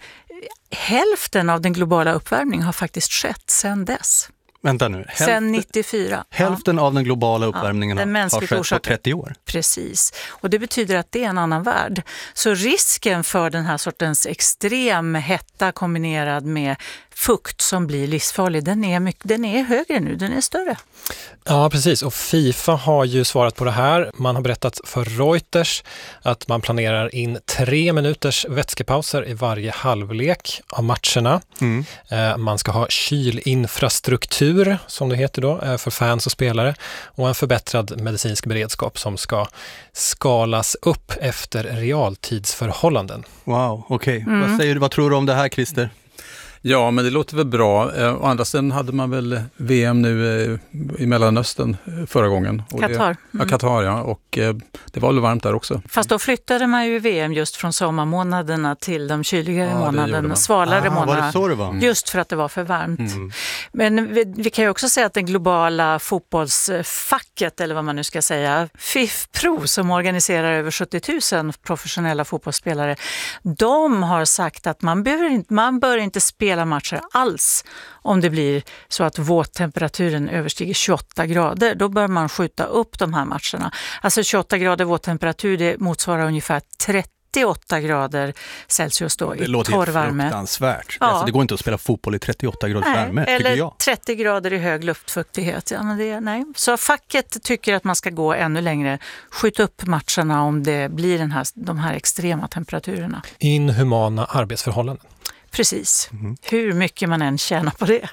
hälften av den globala uppvärmningen har faktiskt skett sedan dess. Vänta nu. Hälften, Sen nittiofyra. Hälften ja. av den globala uppvärmningen ja, den har skett orsakad. på trettio år. Precis. Och det betyder att det är en annan värld. Så risken för den här sortens extrem hetta kombinerad med fukt som blir livsfarlig, den är, mycket, den är högre nu, den är större. Ja, precis. Och FIFA har ju svarat på det här. Man har berättat för Reuters att man planerar in tre minuters vätskepauser i varje halvlek av matcherna. Mm. Man ska ha kylinfrastruktur, som det heter då, för fans och spelare. Och en förbättrad medicinsk beredskap som ska skalas upp efter realtidsförhållanden. Wow, okej. Okay. Mm. Vad säger du, vad tror du om det här, Christer? Ja, men det låter väl bra. Å andra sidan hade man väl V M nu i Mellanöstern förra gången. Qatar. Mm. Ja, Qatar, ja. Och det var väl varmt där också. Fast då flyttade man ju V M just från sommarmånaderna till de kyligare ja, månaderna, svalare ah, månaderna. Var det så det var? Just för att det var för varmt. Mm. Men vi, vi kan ju också säga att den globala fotbollsfacket, eller vad man nu ska säga, F I F Pro, som organiserar över sjuttio tusen professionella fotbollsspelare, de har sagt att man, behöver, man bör inte spela matcher alls om det blir så att våttemperaturen överstiger tjugoåtta grader. Då bör man skjuta upp de här matcherna. Alltså tjugoåtta grader våttemperatur, det motsvarar ungefär trettioåtta grader Celsius då, det i låter torr värme. Fruktansvärt. Ja. Alltså, det går inte att spela fotboll i trettioåtta graders nej, värme, eller tycker jag. trettio grader i hög luftfuktighet. Ja, men det, nej. Så facket tycker att man ska gå ännu längre. Skjuta upp matcherna om det blir den här, de här extrema temperaturerna. Inhumana arbetsförhållanden. Precis. Mm. Hur mycket man än tjänar på det.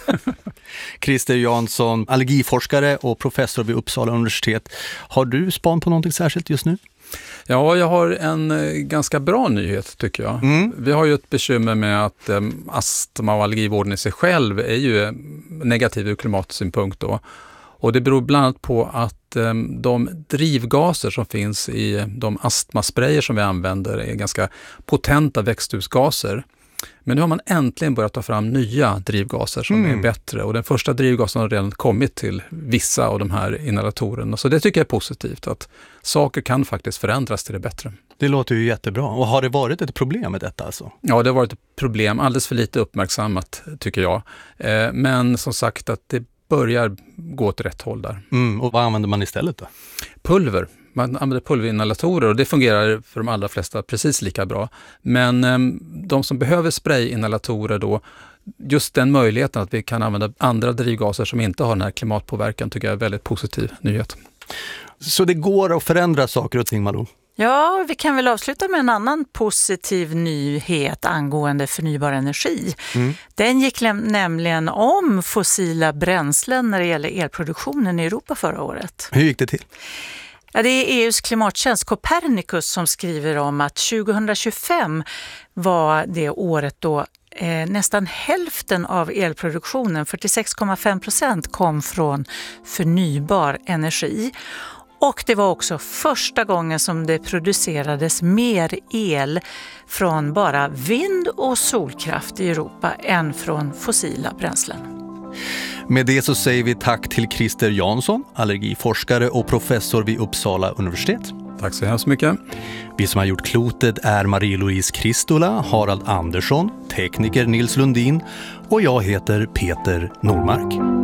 Christer Jansson, allergiforskare och professor vid Uppsala universitet. Har du span på någonting särskilt just nu? Ja, jag har en ganska bra nyhet tycker jag. Mm. Vi har ju ett bekymmer med att eh, astma och allergivården i sig själv är ju negativ ur klimatsynpunkt då. Och det beror bland annat på att eh, de drivgaser som finns i de astmasprayer som vi använder är ganska potenta växthusgaser. Men nu har man äntligen börjat ta fram nya drivgaser som mm. är bättre. Och den första drivgasen har redan kommit till vissa av de här inhalatorerna. Så det tycker jag är positivt, att saker kan faktiskt förändras till det bättre. Det låter ju jättebra. Och har det varit ett problem med detta alltså? Ja, det har varit ett problem. Alldeles för lite uppmärksammat tycker jag. Eh, men som sagt att det börjar gå åt rätt håll där. Mm. Och vad använder man istället då? Pulver. Man använder pulverinhalatorer och det fungerar för de allra flesta precis lika bra. Men eh, de som behöver sprayinhalatorer då, just den möjligheten att vi kan använda andra drivgaser som inte har den här klimatpåverkan tycker jag är väldigt positiv nyhet. Så det går att förändra saker och ting, Malou? Ja, vi kan väl avsluta med en annan positiv nyhet angående förnybar energi. Mm. Den gick nämligen om fossila bränslen när det gäller elproduktionen i Europa förra året. Hur gick det till? Ja, det är E U:s klimattjänst Copernicus som skriver om att tjugohundratjugofem var det året då eh, nästan hälften av elproduktionen, fyrtiosex komma fem procent, kom från förnybar energi. Och det var också första gången som det producerades mer el från bara vind- och solkraft i Europa än från fossila bränslen. Med det så säger vi tack till Christer Jansson, allergiforskare och professor vid Uppsala universitet. Tack så hemskt mycket. Vi som har gjort klotet är Marie-Louise Kristola, Harald Andersson, tekniker Nils Lundin och jag heter Peter Normark.